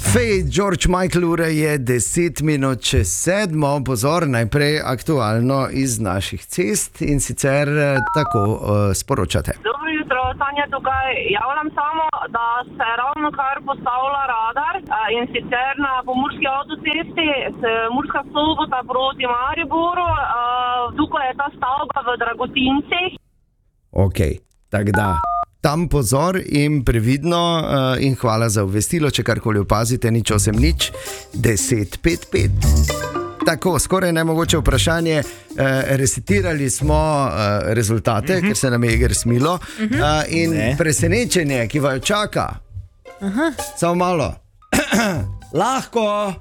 Fej, George Michael, ura je 10 minut čez 7, pozor, najprej aktualno iz naših cest in sicer tako sporočate. Dobro jutro, Tanja tukaj. Javljam samo, da se ravno kar postavlja radar in sicer na Pomurski avtocesti z Murska Sobota proti Mariboru. Tukaj je ta stavba v Dragotincih. Ok, tako da. Tam pozor in previdno in hvala za obvestilo, če karkoli opazite, nič 8 nič 1055. Tako, skoraj nemogoče vprašanje, resetirali smo rezultate, ker se nam je iger smilo in presenečenje, ki vaju čaka. Samo malo. Lahko.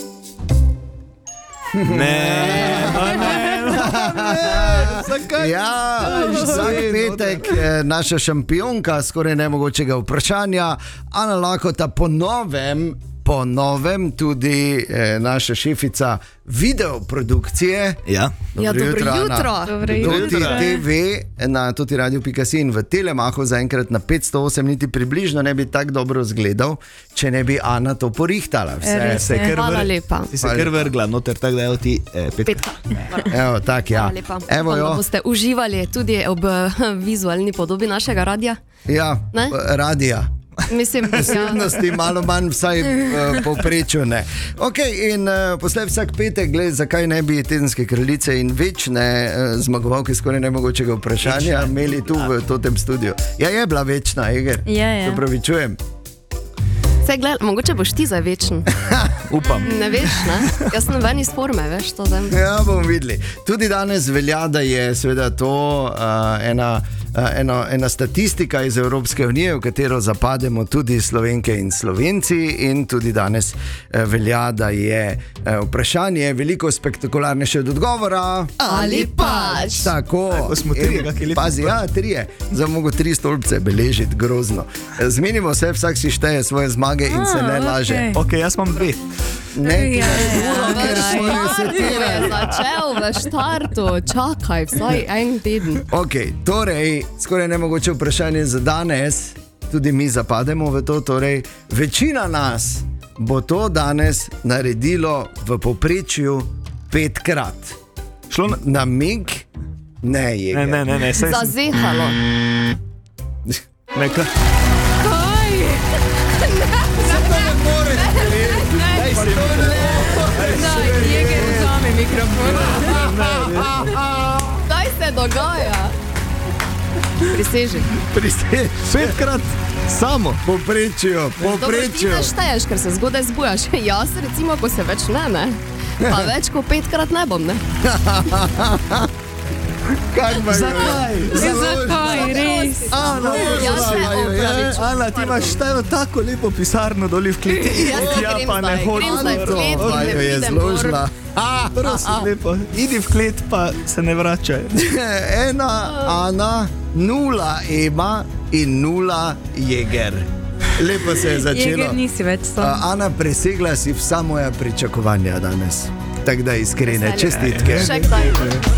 Ja, vsak petek naša šampionka skoraj nemogočega vprašanja, Ana Lakota, po novem tudi naša šefica videoprodukcije. Ja, Dobro jutro. Tudi TV na totiradio.si in v Telemahu zaenkrat na 508 niti približno ne bi tako dobro izgledal, če ne bi Ana to porihtala. Hvala lepa. Ti se kar vrgla, noter tako da je ti petka. Evo, tak, ja. Evo, jo. Boste uživali tudi ob vizualni podobi našega radija? Ja, ne? Radija. Mislim, posebnosti malo manj, vsaj povprečju ne. Ok, in poslej vsak petek, gled, zakaj ne bi tedenske kraljice in večne zmagovalke skoraj nemogočega vprašanja imeli tu v totem studiu. Ja, je bila večna, Eger. Je. Se pravi, čujem. Saj, gled, mogoče boš ti za večen. Upam. Ne veš, ne? Jaz sem ven iz forme, veš, to zdaj. Ja, bomo videli. Tudi danes velja, da je seveda to ena statistika iz Evropske unije, v katero zapademo tudi Slovenke in Slovenci, in tudi danes velja, da je vprašanje veliko spektakularnejše od odgovora. Ali pač. Tako. Tako smo Pazi, ja, 3. Zdaj mogo 3 stolpce beležiti, grozno. Zmenimo se, vsak si šteje svoje zmage in se ne laže. Ok, jaz imam 2. Ne, ti ker smo resetirali. Začel v štartu, čakaj, vsaj en teden. Ok, torej, skoraj nemogoče vprašanje za danes, tudi mi zapademo v to, torej, večina nas bo to danes naredilo v povprečju 5-krat. Šlo na mig? Ne, je. Ne. Zazehalo. Neka. Kaj se dogaja? Priseži. 5-krat samo. Povprečju. Ti ne šteješ, ker se zgodaj zbujaš. Jaz recimo, ko se več ne. Pa več kot 5-krat ne bom, ne. Zakaj? Res? Ana, ti imaš tajno tako lepo pisarno doli v kleti. Ja, pa ne hodim zdaj v klet, jo je zložila. Prosim, lepo. Idi v klet, pa se ne vračaj. 1 Ana, 0 Ema in 0 Jeger. Lepo se je začelo. Jeger nisi več sam. Ana, presegla si vsa moja pričakovanja danes. Tako da iskrene čestitke. Še kdaj.